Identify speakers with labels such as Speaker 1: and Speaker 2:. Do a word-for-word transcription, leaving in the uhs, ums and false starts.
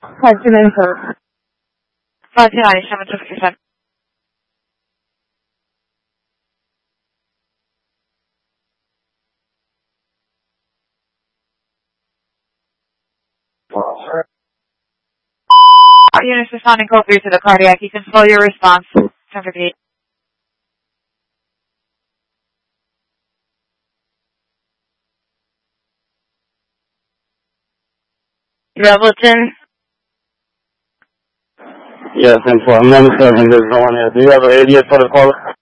Speaker 1: Continental.
Speaker 2: five two nine seven two fifty-seven. Our units responding code three to the cardiac. You can slow your response. ten fifty-eight.
Speaker 3: Revelton?
Speaker 4: Yes, and for one seven, there's no one here. Do you have an idiot for the caller?